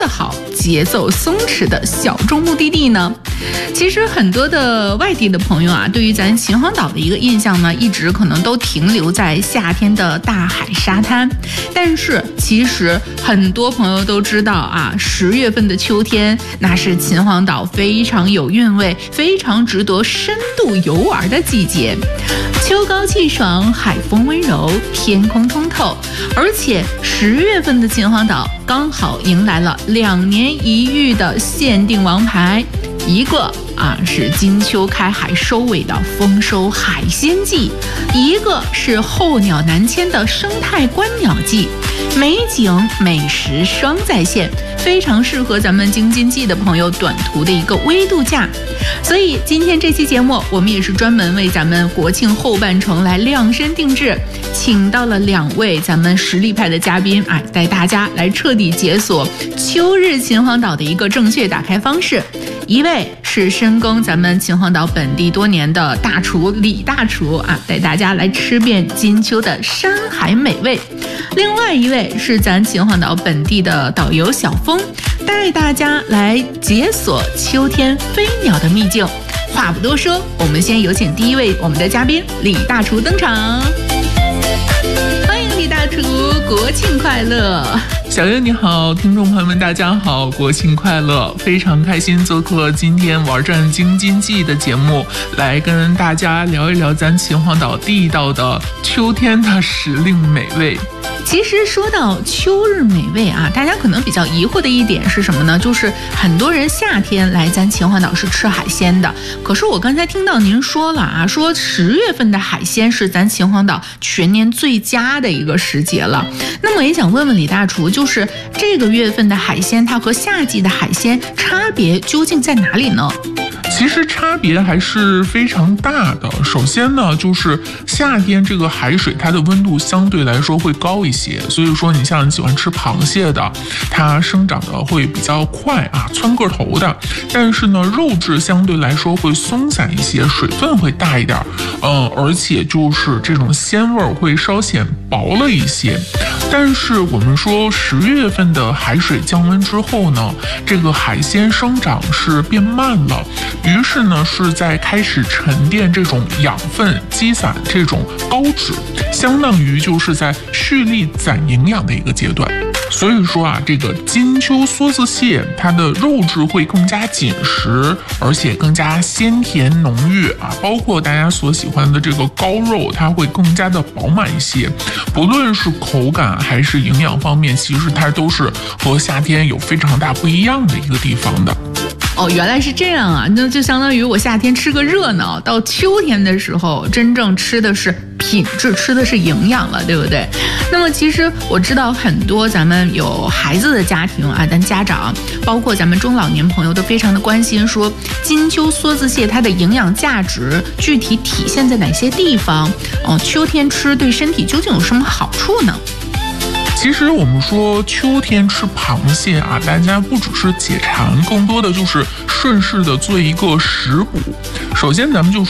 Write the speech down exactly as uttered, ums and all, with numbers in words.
好节奏松弛的小众目的地呢？其实很多的外地的朋友啊，对于咱秦皇岛的一个印象呢，一直可能都停留在夏天的大海沙滩。但是其实很多朋友都知道啊，十月份的秋天，那是秦皇岛非常有韵味、非常值得深度游玩的季节。秋高气爽，海风温柔，天空通透，而且十月份的秦皇岛刚好迎来了两年一遇的限定王牌，一个啊是金秋开海收尾的丰收海鲜季，一个是候鸟南迁的生态观鸟季，美景美食双在线，非常适合咱们京津冀的朋友短途的一个微度假。所以今天这期节目，我们也是专门为咱们国庆后半程来量身定制，请到了两位咱们实力派的嘉宾，哎，带大家来彻底解锁秋日秦皇岛的一个正确打开方式。一位是深耕咱们秦皇岛本地多年的大厨李大厨啊，带大家来吃遍金秋的山海美味。另外一位是咱秦皇岛本地的导游小峰，带大家来解锁秋天飞鸟的秘境。话不多说，我们先有请第一位我们的嘉宾李大厨登场。欢迎李大厨，国庆快乐！ 小月你好，听众朋友们大家好，国庆快乐！非常开心做客今天玩转京津冀的节目，来跟大家聊一聊咱秦皇岛地道的秋天的时令美味。 其实说到秋日美味啊，大家可能比较疑惑的一点是什么呢？就是很多人夏天来咱秦皇岛是吃海鲜的，可是我刚才听到您说了啊，说十月份的海鲜是咱秦皇岛全年最佳的一个时节了。那么也想问问李大厨，就是这个月份的海鲜，它和夏季的海鲜差别究竟在哪里呢？ 其实差别还是非常大的。首先呢，就是夏天这个海水它的温度相对来说会高一些，所以说你像你喜欢吃螃蟹的，它生长的会比较快啊，窜个头的。但是呢，肉质相对来说会松散一些，水分会大一点，嗯，而且就是这种鲜味会稍显薄了一些。但是我们说十月份的海水降温之后呢，这个海鲜生长是变慢了。于是呢，是在开始沉淀这种养分，积攒这种膏脂，相当于就是在蓄力攒营养的一个阶段。所以说啊，这个金秋梭子蟹，它的肉质会更加紧实，而且更加鲜甜浓郁啊，包括大家所喜欢的这个膏肉，它会更加的饱满一些。不论是口感还是营养方面，其实它都是和夏天有非常大不一样的一个地方的。 哦，原来是这样啊！那就相当于我夏天吃个热闹，到秋天的时候，真正吃的是品质，吃的是营养了，对不对？那么其实我知道很多咱们有孩子的家庭啊，咱家长包括咱们中老年朋友都非常的关心，说金秋梭子蟹它的营养价值具体体现在哪些地方？哦，秋天吃对身体究竟有什么好处呢？ 其实我们说秋天吃螃蟹啊，大家不只是解馋，更多的就是顺势的做一个食补。首先咱们就